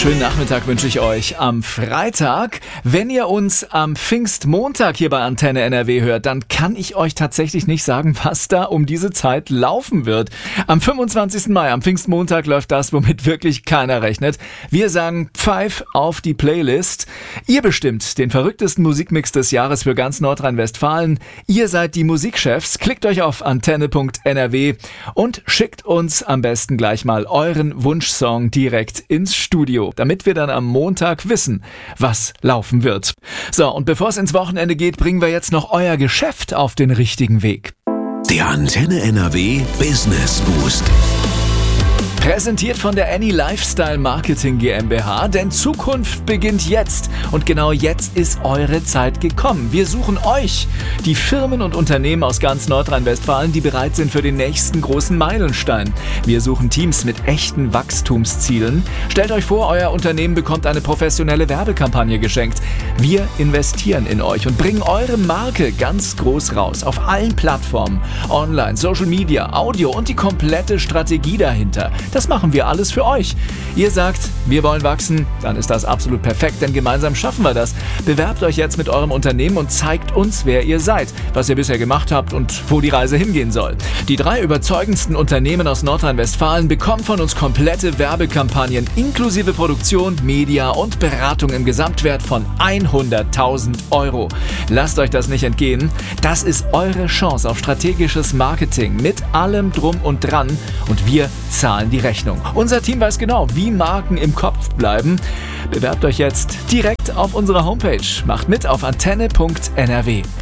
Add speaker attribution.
Speaker 1: Schönen Nachmittag wünsche ich euch am Freitag. Wenn ihr uns am Pfingstmontag hier bei Antenne NRW hört, dann kann ich euch tatsächlich nicht sagen, was da um diese Zeit laufen wird. Am 25. Mai, am Pfingstmontag, läuft das, womit wirklich keiner rechnet. Wir sagen Pfeif auf die Playlist. Ihr bestimmt den verrücktesten Musikmix des Jahres für ganz Nordrhein-Westfalen. Ihr seid die Musikchefs. Klickt euch auf antenne.nrw und schickt uns am besten gleich mal euren Wunschsong direkt ins Studio, damit wir dann am Montag wissen, was laufen wird. So, und bevor es ins Wochenende geht, bringen wir jetzt noch euer Geschäft auf den richtigen Weg.
Speaker 2: Der Antenne NRW Business Boost.
Speaker 1: Präsentiert von der Any Lifestyle Marketing GmbH, denn Zukunft beginnt jetzt. Und genau jetzt ist eure Zeit gekommen. Wir suchen euch, die Firmen und Unternehmen aus ganz Nordrhein-Westfalen, die bereit sind für den nächsten großen Meilenstein. Wir suchen Teams mit echten Wachstumszielen. Stellt euch vor, euer Unternehmen bekommt eine professionelle Werbekampagne geschenkt. Wir investieren in euch und bringen eure Marke ganz groß raus. Auf allen Plattformen, online, Social Media, Audio und die komplette Strategie dahinter. Das machen wir alles für euch. Ihr sagt, wir wollen wachsen, dann ist das absolut perfekt, denn gemeinsam schaffen wir das. Bewerbt euch jetzt mit eurem Unternehmen und zeigt uns, wer ihr seid, was ihr bisher gemacht habt und wo die Reise hingehen soll. Die 3 überzeugendsten Unternehmen aus Nordrhein-Westfalen bekommen von uns komplette Werbekampagnen inklusive Produktion, Media und Beratung im Gesamtwert von 100.000 €. Lasst euch das nicht entgehen. Das ist eure Chance auf strategisches Marketing mit allem Drum und Dran und wir zahlen die Rechnung. Unser Team weiß genau, wie Marken im Kopf bleiben. Bewerbt euch jetzt direkt auf unserer Homepage. Macht mit auf antenne.nrw.